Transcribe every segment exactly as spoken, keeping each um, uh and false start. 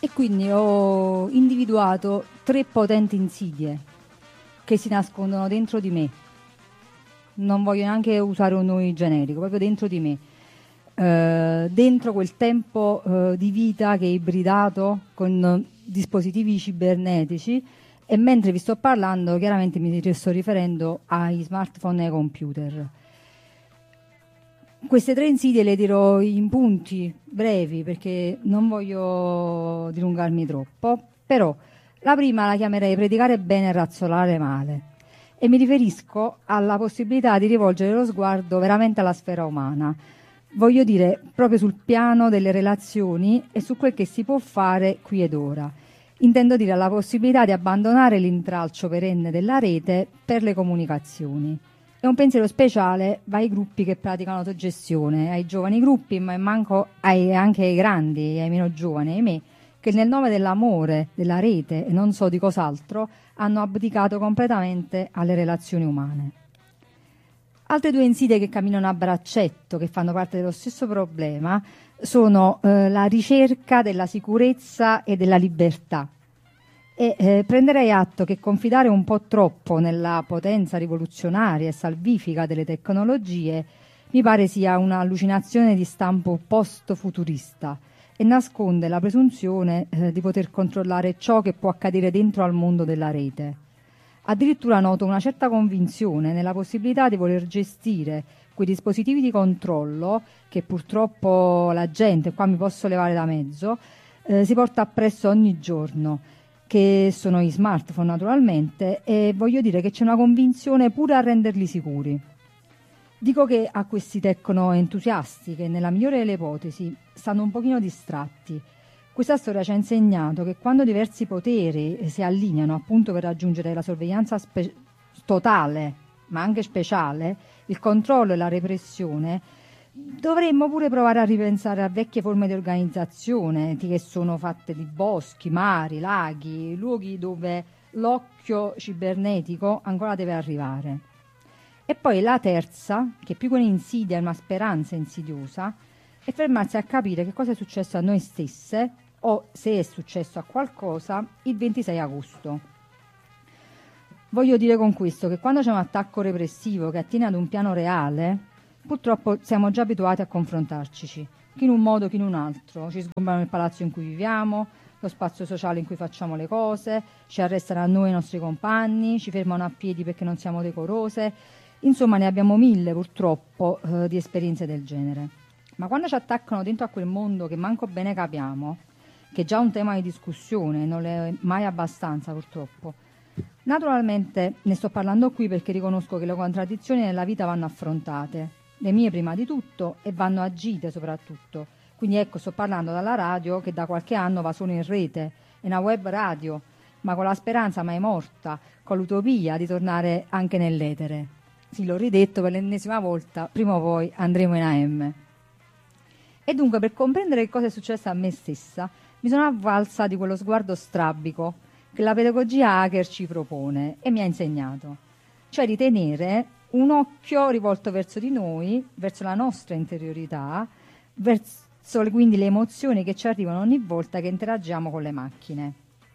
E quindi ho individuato tre potenti insidie che si nascondono dentro di me. Non voglio neanche usare un nome generico, proprio dentro di me. Uh, dentro quel tempo uh, di vita che è ibridato con uh, dispositivi cibernetici, e mentre vi sto parlando chiaramente mi sto riferendo ai smartphone e ai computer. Queste tre insidie le dirò in punti brevi perché non voglio dilungarmi troppo, però la prima la chiamerei predicare bene e razzolare male, e mi riferisco alla possibilità di rivolgere lo sguardo veramente alla sfera umana. Voglio dire, proprio sul piano delle relazioni e su quel che si può fare qui ed ora. Intendo dire la possibilità di abbandonare l'intralcio perenne della rete per le comunicazioni. E un pensiero speciale va ai gruppi che praticano autogestione, ai giovani gruppi, ma manco ai, anche ai grandi, ai meno giovani, ahimè, che nel nome dell'amore, della rete e non so di cos'altro, hanno abdicato completamente alle relazioni umane. Altre due insidie che camminano a braccetto, che fanno parte dello stesso problema, sono eh, la ricerca della sicurezza e della libertà. E eh, prenderei atto che confidare un po' troppo nella potenza rivoluzionaria e salvifica delle tecnologie mi pare sia un'allucinazione di stampo post-futurista e nasconde la presunzione eh, di poter controllare ciò che può accadere dentro al mondo della rete. Addirittura noto una certa convinzione nella possibilità di voler gestire quei dispositivi di controllo che purtroppo la gente, qua mi posso levare da mezzo, eh, si porta appresso ogni giorno, che sono gli smartphone naturalmente, e voglio dire che c'è una convinzione pure a renderli sicuri. Dico che a questi tecno-entusiasti, che nella migliore delle ipotesi stanno un pochino distratti, questa storia ci ha insegnato che quando diversi poteri si allineano appunto per raggiungere la sorveglianza spe- totale, ma anche speciale, il controllo e la repressione, dovremmo pure provare a ripensare a vecchie forme di organizzazione che sono fatte di boschi, mari, laghi, luoghi dove l'occhio cibernetico ancora deve arrivare. E poi la terza, che più che un'insidia è una speranza insidiosa, è fermarsi a capire che cosa è successo a noi stesse o se è successo a qualcosa il ventisei agosto. Voglio dire con questo che quando c'è un attacco repressivo che attiene ad un piano reale, purtroppo siamo già abituati a confrontarci, chi in un modo, chi in un altro. Ci sgombrano il palazzo in cui viviamo, lo spazio sociale in cui facciamo le cose, ci arrestano a noi e ai nostri compagni, ci fermano a piedi perché non siamo decorose. Insomma, ne abbiamo mille purtroppo eh, di esperienze del genere. Ma quando ci attaccano dentro a quel mondo che manco bene capiamo, che è già un tema di discussione, non è mai abbastanza purtroppo, naturalmente ne sto parlando qui perché riconosco che le contraddizioni nella vita vanno affrontate, le mie prima di tutto, e vanno agite soprattutto. Quindi ecco, sto parlando dalla radio che da qualche anno va solo in rete, è una web radio, ma con la speranza mai morta, con l'utopia di tornare anche nell'etere. Sì, l'ho ridetto per l'ennesima volta, prima o poi andremo in A M. E dunque, per comprendere che cosa è successo a me stessa, mi sono avvalsa di quello sguardo strabico che la pedagogia hacker ci propone e mi ha insegnato, cioè di tenere un occhio rivolto verso di noi, verso la nostra interiorità, verso quindi le emozioni che ci arrivano ogni volta che interagiamo con le macchine.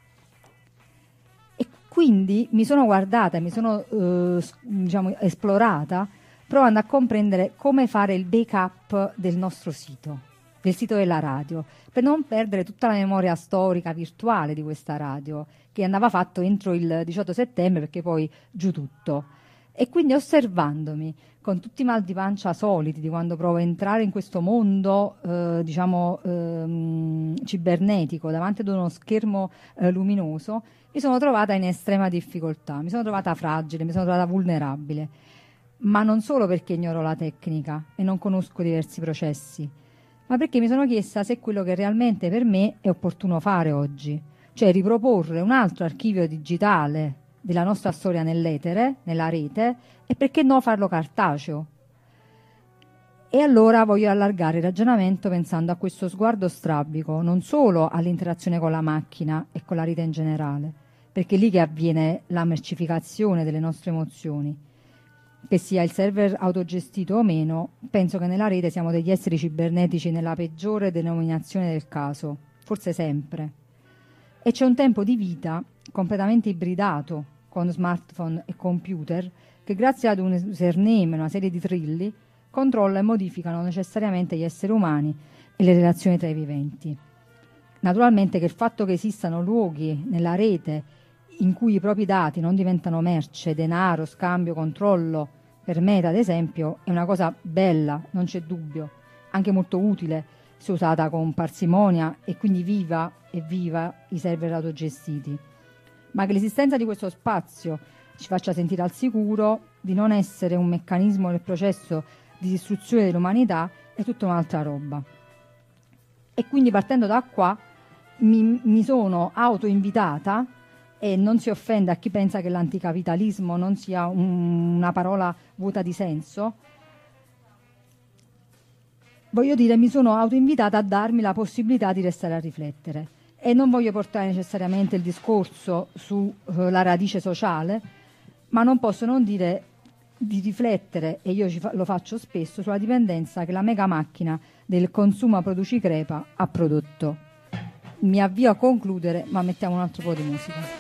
E quindi mi sono guardata, mi sono eh, diciamo, esplorata, provando a comprendere come fare il backup del nostro sito, del sito della radio, per non perdere tutta la memoria storica virtuale di questa radio, che andava fatto entro il diciotto settembre, perché poi giù tutto. E quindi osservandomi, con tutti i mal di pancia soliti di quando provo a entrare in questo mondo, eh, diciamo, ehm, cibernetico, davanti ad uno schermo eh, luminoso, mi sono trovata in estrema difficoltà, mi sono trovata fragile, mi sono trovata vulnerabile. Ma non solo perché ignoro la tecnica e non conosco diversi processi, ma perché mi sono chiesta se è quello che realmente per me è opportuno fare oggi, cioè riproporre un altro archivio digitale della nostra storia nell'etere, nella rete, e perché no farlo cartaceo. E allora voglio allargare il ragionamento pensando a questo sguardo strabico, non solo all'interazione con la macchina e con la rete in generale, perché è lì che avviene la mercificazione delle nostre emozioni. Che sia il server autogestito o meno, penso che nella rete siamo degli esseri cibernetici nella peggiore denominazione del caso, forse sempre. e c'è un tempo di vita completamente ibridato con smartphone e computer che grazie ad un username e una serie di trilli controlla e modificano necessariamente gli esseri umani e le relazioni tra i viventi. Naturalmente che il fatto che esistano luoghi nella rete in cui i propri dati non diventano merce, denaro, scambio, controllo, per Meta ad esempio, è una cosa bella, non c'è dubbio, anche molto utile se usata con parsimonia e quindi viva e viva i server autogestiti. Ma che l'esistenza di questo spazio ci faccia sentire al sicuro di non essere un meccanismo nel processo di distruzione dell'umanità è tutta un'altra roba. E quindi partendo da qua mi, mi sono autoinvitata, e non si offenda a chi pensa che l'anticapitalismo non sia un, una parola vuota di senso, voglio dire, mi sono autoinvitata a darmi la possibilità di restare a riflettere. E non voglio portare necessariamente il discorso sulla uh, radice sociale, ma non posso non dire di riflettere, e io ci fa- lo faccio spesso, sulla dipendenza che la mega macchina del consuma produci crepa ha prodotto. Mi avvio a concludere, ma mettiamo un altro po' di musica.